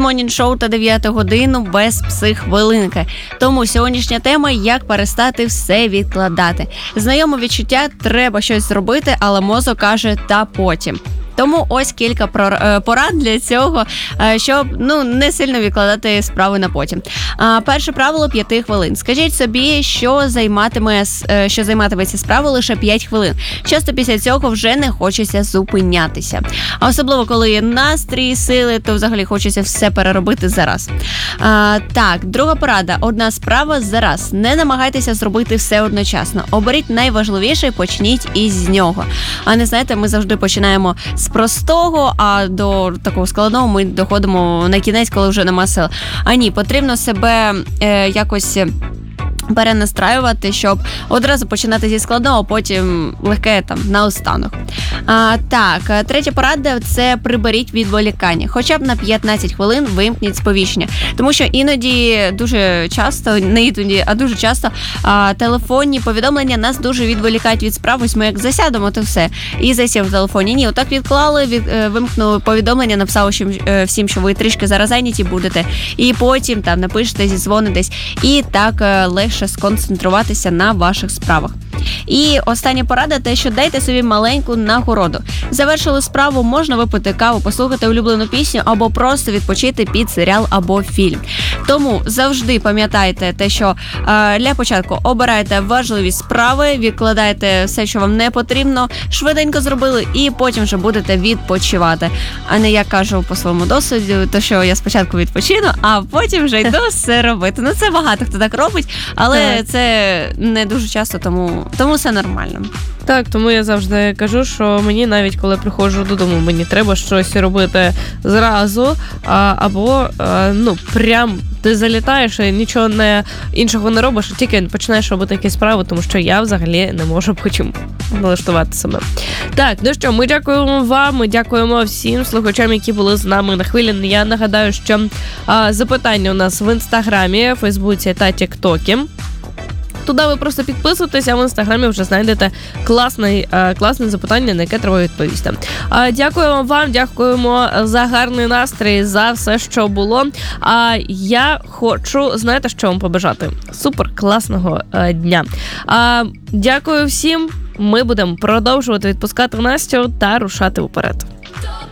Morning Show та 9 годину без психхвилинки. Тому сьогоднішня тема – як перестати все відкладати. Знайоме відчуття – треба щось зробити, але мозок каже «та потім». Тому ось кілька порад для цього, щоб не сильно відкладати справи на потім. Перше правило – 5 хвилин. Скажіть собі, що займатиметься справа лише 5 хвилин. Часто після цього вже не хочеться зупинятися. А особливо, коли є настрій, сили, то взагалі хочеться все переробити зараз. Так, друга порада – одна справа зараз. Не намагайтеся зробити все одночасно. Оберіть найважливіше і почніть із нього. А не знаєте, ми завжди починаємо з простого, а до такого складного ми доходимо на кінець, коли вже нема сил. А ні, потрібно себе якось перенастраювати, щоб одразу починати зі складного, а потім легке наостанок. Так, третя порада – це приберіть відволікання. Хоча б на 15 хвилин вимкніть сповіщення. Тому що іноді дуже часто, не іноді, а дуже часто телефонні повідомлення нас дуже відволікають від справ. Ось ми як засядемо, то все. І засів в телефоні. Ні, отак відклали, вимкнули повідомлення, написали всім, що ви трішки зараз зайняті будете. І потім напишете, зідзвонитесь. І так легше сконцентруватися на ваших справах. І остання порада – те, що дайте собі маленьку нагороду. Завершили справу, можна випити каву, послухати улюблену пісню або просто відпочити під серіал або фільм. Тому завжди пам'ятайте те, що для початку обирайте важливі справи, відкладайте все, що вам не потрібно, швиденько зробили і потім вже будете відпочивати. А не я кажу по своєму досвіду, то що я спочатку відпочину, а потім вже йду все робити. Це багато хто так робить, але це не дуже часто, тому все нормально. Так, тому я завжди кажу, що мені навіть коли приходжу додому, мені треба щось робити зразу, або прям ти залітаєш і нічого іншого не робиш, а тільки починаєш робити якісь справи, тому що я взагалі не можу потім налаштувати себе. Так, ну що, ми дякуємо вам, ми дякуємо всім слухачам, які були з нами на хвилі. Я нагадаю, що запитання у нас в Інстаграмі, Фейсбуці та Тіктокі. Туди ви просто підписуєтесь, а в Інстаграмі вже знайдете класне запитання, на яке треба відповісти. Дякуємо вам, дякуємо за гарний настрій, за все, що було. Я хочу, знаєте, що вам побажати? Супер класного дня. Дякую всім, ми будемо продовжувати відпускати Настю та рушати вперед.